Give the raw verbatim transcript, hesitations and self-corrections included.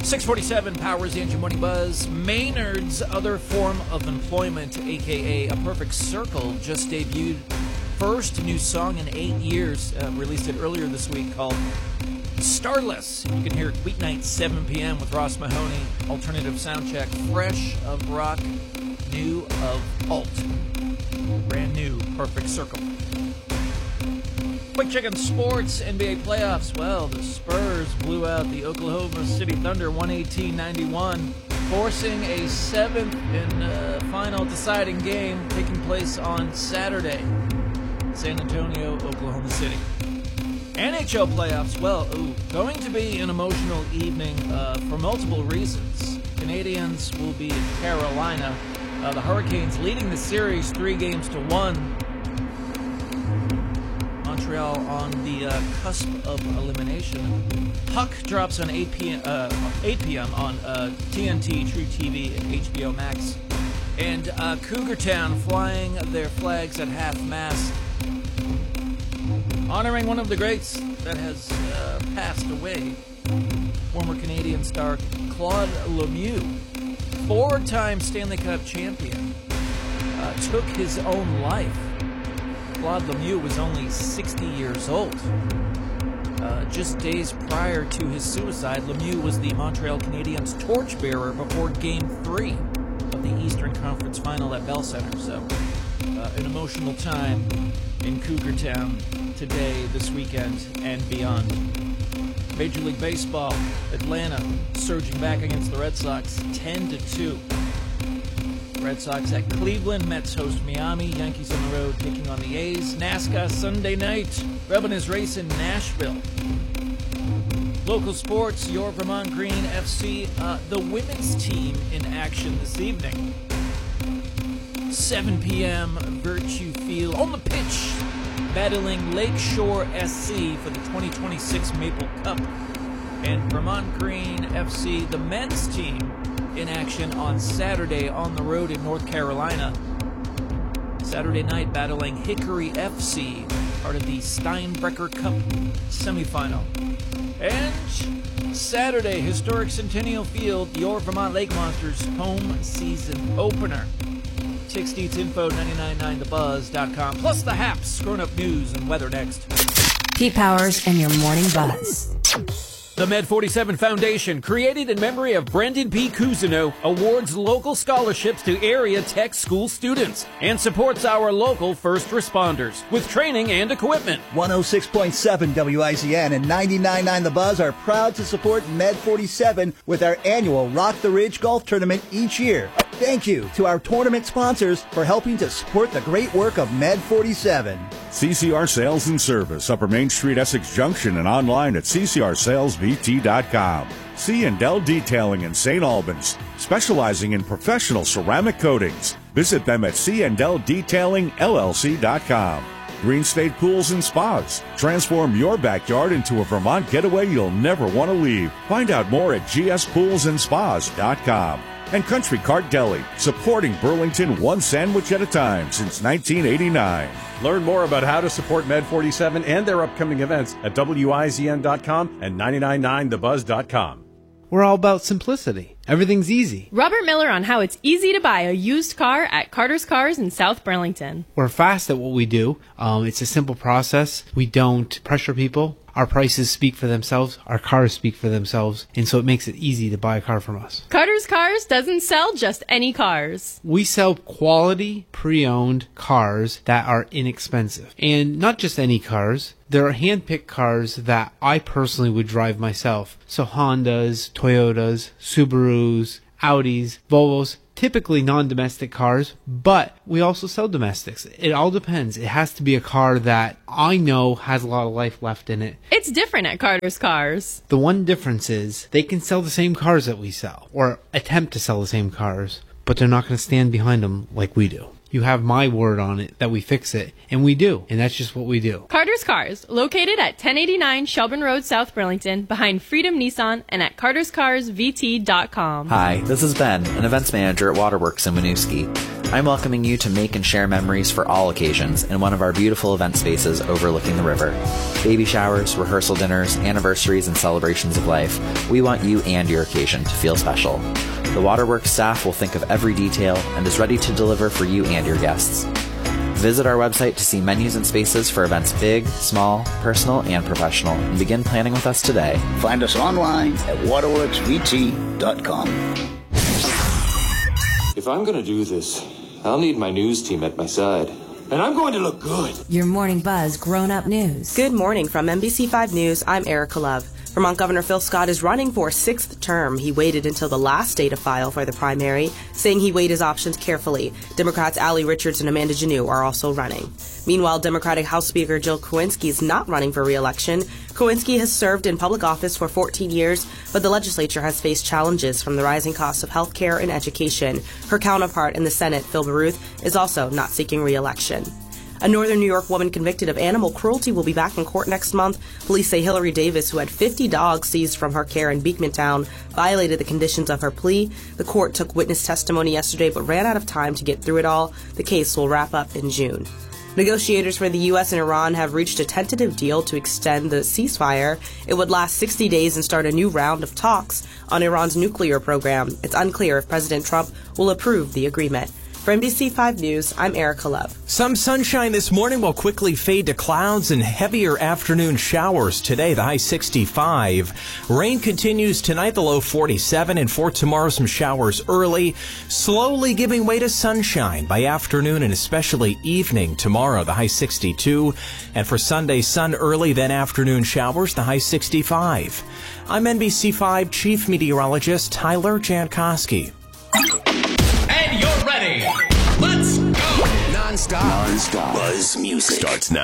six forty-seven, Powers the Engine Morning Buzz. Maynard's other form of employment, a k a. A Perfect Circle, just debuted first new song in eight years. Uh, released it earlier this week called Starless. You can hear it weeknight, seven p.m. with Ross Mahoney. Alternative soundcheck, fresh of rock, new of alt. Brand new Perfect Circle. Quick check on sports, N B A playoffs. Well, the Spurs blew out the Oklahoma City Thunder one eighteen ninety-one, forcing a seventh and uh, final deciding game taking place on Saturday. San Antonio, Oklahoma City. N H L playoffs, well, ooh, going to be an emotional evening uh, for multiple reasons. Canadians will be in Carolina. Uh, the Hurricanes leading the series three games to one. Montreal on the uh, cusp of elimination. Puck drops on eight p.m. Uh, eight p.m. on uh, T N T, True T V, and H B O Max. And uh, Cougar Town flying their flags at half-mast, honoring one of the greats that has uh, passed away. Former Canadian star Claude Lemieux, four-time Stanley Cup champion, uh, took his own life. Claude Lemieux was only sixty years old. Uh, just days prior to his suicide, Lemieux was the Montreal Canadiens torchbearer before Game three of the Eastern Conference Final at Bell Center. So, uh, an emotional time in Cougar Town today, this weekend, and beyond. Major League Baseball, Atlanta surging back against the Red Sox, ten to two. Red Sox at Cleveland, Mets host Miami, Yankees on the road taking on the A's. NASCAR Sunday night, rubbing his race in Nashville. Local sports, your Vermont Green F C, uh, the women's team in action this evening. seven p.m. Virtue Field on the pitch, battling Lakeshore S C for the twenty twenty-six Maple Cup. And Vermont Green F C, the men's team, in action on Saturday on the road in North Carolina. Saturday night battling Hickory F C, part of the Steinbrecher Cup semifinal. And Saturday, historic Centennial Field, your Vermont Lake Monsters home season opener. Tix Deets info, nine nine nine the buzz dot com, plus the Haps, grown-up news and weather next. Pete Powers and your Morning Buzz. The Med forty-seven Foundation, created in memory of Brendan P. Cousineau, awards local scholarships to area tech school students and supports our local first responders with training and equipment. one oh six point seven W I Z N and ninety-nine point nine The Buzz are proud to support Med forty-seven with our annual Rock the Ridge Golf Tournament each year. Thank you to our tournament sponsors for helping to support the great work of Med forty-seven. C C R Sales and Service, Upper Main Street, Essex Junction, and online at c c r sales v t dot com. C and L Detailing in Saint Albans, specializing in professional ceramic coatings. Visit them at c and l detailing l l c dot com. Green State Pools and Spas. Transform your backyard into a Vermont getaway you'll never want to leave. Find out more at g s pools and spas dot com. And Country Cart Deli, supporting Burlington one sandwich at a time since nineteen eighty-nine. Learn more about how to support Med forty-seven and their upcoming events at w i z n dot com and nine nine nine the buzz dot com. We're all about simplicity. Everything's easy. Robert Miller on how it's easy to buy a used car at Carter's Cars in South Burlington. We're fast at what we do. Um, it's a simple process. We don't pressure people. Our prices speak for themselves. Our cars speak for themselves. And so it makes it easy to buy a car from us. Carter's Cars doesn't sell just any cars. We sell quality, pre-owned cars that are inexpensive. And not just any cars. There are hand-picked cars that I personally would drive myself. So Hondas, Toyotas, Subarus, Audis, Volvos, typically non-domestic cars, but we also sell domestics. It all depends. It has to be a car that I know has a lot of life left in it. It's different at Carter's Cars. The one difference is they can sell the same cars that we sell, or attempt to sell the same cars, but they're not going to stand behind them like we do. You have my word on it that we fix it, and we do, and that's just what we do. Carter's Cars, located at ten eighty-nine Shelburne Road, South Burlington, behind Freedom Nissan, and at carters cars v t dot com. Hi, this is Ben, an events manager at Waterworks in Winooski. I'm welcoming you to make and share memories for all occasions in one of our beautiful event spaces overlooking the river. Baby showers, rehearsal dinners, anniversaries, and celebrations of life, we want you and your occasion to feel special. The Waterworks staff will think of every detail and is ready to deliver for you and your guests. Visit our website to see menus and spaces for events big, small, personal, and professional, and begin planning with us today. Find us online at waterworks v t dot com. If I'm going to do this, I'll need my news team at my side. And I'm going to look good. Your Morning Buzz grown-up news. Good morning from N B C five News. I'm Erica Love. Vermont Governor Phil Scott is running for a sixth term. He waited until the last day to file for the primary, saying he weighed his options carefully. Democrats Allie Richards and Amanda Janneau are also running. Meanwhile, Democratic House Speaker Jill Kowinski is not running for re-election. Kowinski has served in public office for fourteen years, but the legislature has faced challenges from the rising costs of health care and education. Her counterpart in the Senate, Phil Baruth, is also not seeking re-election. A northern New York woman convicted of animal cruelty will be back in court next month. Police say Hillary Davis, who had fifty dogs seized from her care in Beekmantown, violated the conditions of her plea. The court took witness testimony yesterday but ran out of time to get through it all. The case will wrap up in June. Negotiators for the U S and Iran have reached a tentative deal to extend the ceasefire. It would last sixty days and start a new round of talks on Iran's nuclear program. It's unclear if President Trump will approve the agreement. For N B C five News, I'm Erica Love. Some sunshine this morning will quickly fade to clouds and heavier afternoon showers today, the high sixty-five. Rain continues tonight, the low forty-seven, and for tomorrow some showers early, slowly giving way to sunshine by afternoon and especially evening tomorrow, the high sixty-two. And for Sunday, sun early, then afternoon showers, the high sixty-five. I'm N B C five Chief Meteorologist Tyler Jankowski. And you're ready. Let's go. Non-stop. Non-stop. Buzz music starts now.